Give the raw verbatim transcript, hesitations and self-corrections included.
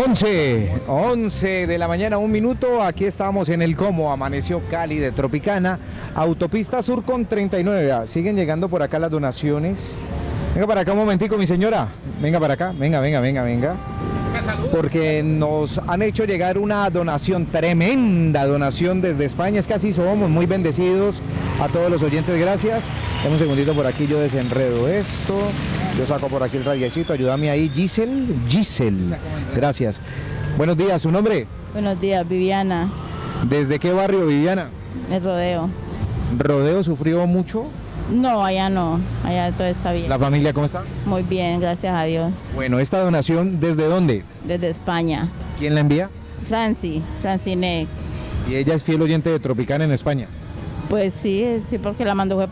once, once de la mañana, un minuto. Aquí estamos en el Como amaneció Cali de Tropicana, autopista sur con treinta y nueve. Siguen llegando por acá las donaciones. Venga para acá un momentico, mi señora. Venga para acá, venga, venga, venga, venga. Porque nos han hecho llegar una donación, tremenda donación desde España. Es que así somos, muy bendecidos. A todos los oyentes, gracias. Dame un segundito por aquí, yo desenredo esto. Yo saco por aquí el radiecito, ayúdame ahí, Giselle. Giselle, gracias. Buenos días, ¿su nombre? Buenos días, Viviana. ¿Desde qué barrio, Viviana? El Rodeo. ¿Rodeo sufrió mucho? No, allá no, allá todo está bien. ¿La familia cómo está? Muy bien, gracias a Dios. Bueno, ¿esta donación desde dónde? Desde España. ¿Quién la envía? Franci, Francine. Y ella es fiel oyente de Tropicana en España. Pues sí, sí, porque la mandó fue